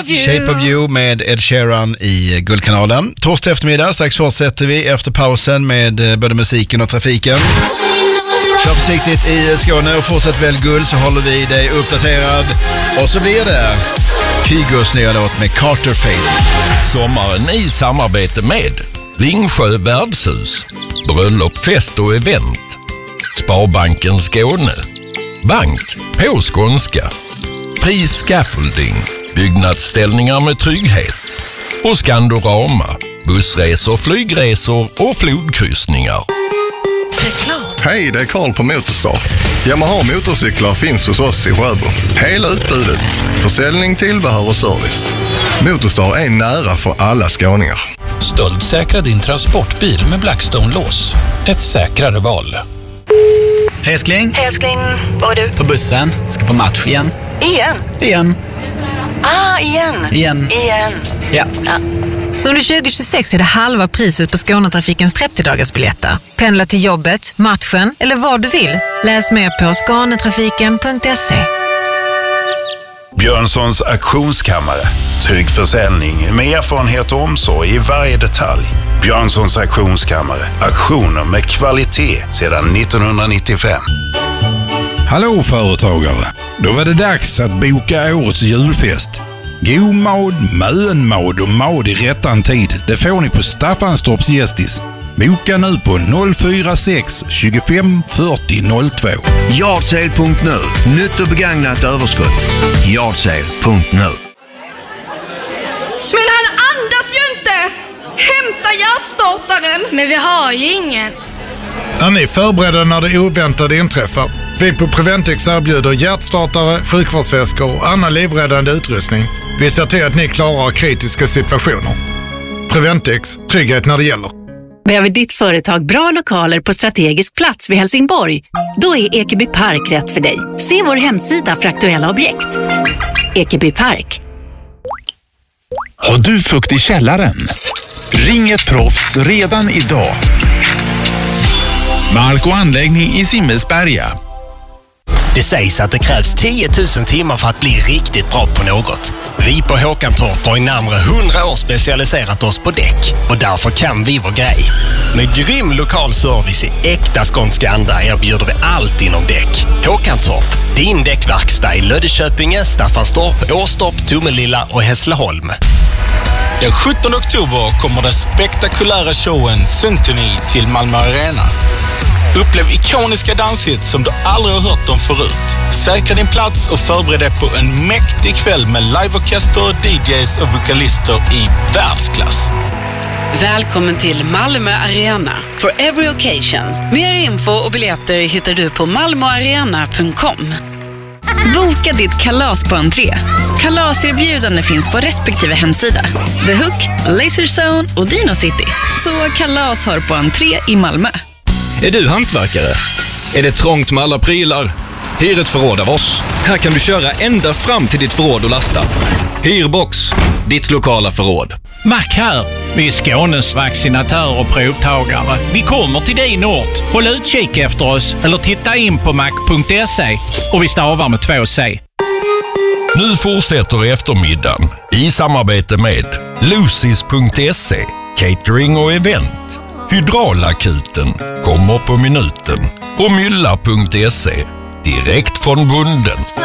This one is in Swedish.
of you. Shape of You med Ed Sheeran i Guldkanalen. Torsdag eftermiddag, strax fortsätter vi efter pausen med både musiken och trafiken. Kör försiktigt i Skåne och fortsätt väl guld så håller vi dig uppdaterad. Och så blir det Kygos nya låt med Carter Faith. Sommaren i samarbete med Ringsjö värdshus, bröllop, fest och event, Sparbanken Skåne, bank på skånska, Fri Scaffolding, byggnadsställningar med trygghet och Skandorama, bussresor, flygresor och flodkryssningar. Hej, det är Karl på Motorstar. Yamaha motorcyklar finns hos oss i Sjöbo. Hela utbudet, försäljning, tillbehör och service. Motorstar är nära för alla skåningar. Stöldsäkra din transportbil med Blackstone-lås. Ett säkrare val. Hej älskling. Hej älskling, vad är du? På bussen, ska på match igen. Igen. Igen. Ja. Under 2026 är det halva priset på Skånetrafikens 30-dagarsbiljetter. Pendla till jobbet, matchen eller vad du vill. Läs mer på skanetrafiken.se. Björnssons auktionskammare. Trygg försäljning med erfarenhet och omsorg i varje detalj. Björnssons auktionskammare. Auktioner med kvalitet sedan 1995. Hallå företagare! Då var det dags att boka årets julfest. God mad, mönmad och mad i rättan tid. Det får ni på Staffanstorps Gästis. Boka nu på 046 25 40 02. Yardsale.nu. Nytt och begagnat överskott. Yardsale.nu. Men han andas ju inte! Hämta hjärtstartaren! Men vi har ju ingen. Är ni förberedda när det oväntade inträffar? Vi på Preventix erbjuder hjärtstartare, sjukvårdsväskor och annan livräddande utrustning. Vi ser till att ni klarar kritiska situationer. Preventix, trygghet när det gäller. Behöver ditt företag bra lokaler på strategisk plats vid Helsingborg? Då är Ekeby Park rätt för dig. Se vår hemsida för aktuella objekt. Ekeby Park. Har du fukt i källaren? Ring ett proffs redan idag. Mark och anläggning i Simmelsberga. Det sägs att det krävs 10 000 timmar för att bli riktigt bra på något. Vi på Håkantorp har i närmare 100 år specialiserat oss på däck och därför kan vi vår grej. Med grym lokal service i äkta skånska anda erbjuder vi allt inom däck. Håkantorp, din däckverkstad i Löddeköpinge, Staffanstorp, Åstorp, Tomelilla och Hässleholm. Den 17 oktober kommer den spektakulära showen Symphony till Malmö Arena. Upplev ikoniska danshits som du aldrig har hört dem förut. Säkra din plats och förbered dig på en mäktig kväll med liveorkester, DJs och vokalister i världsklass. Välkommen till Malmö Arena for every occasion. Mer info och biljetter hittar du på malmoarena.com. Boka ditt kalas på entré. Kalaserbjudande finns på respektive hemsida. The Hook, Laserzone och Dino City. Så kalas har på entré i Malmö. Är du hantverkare? Är det trångt med alla prylar? Hyr ett förråd av oss. Här kan du köra ända fram till ditt förråd och lasta. Hyrbox, ditt lokala förråd. Mac här. Vi är Skånes vaccinatörer och provtagare. Vi kommer till din ort. Håll utkik efter oss eller titta in på mac.se och vi stavar med 2C. Nu fortsätter eftermiddagen i samarbete med Lucis.se, catering och event. Hydraulakuten kommer på minuten och Mylla.se, direkt från bunden.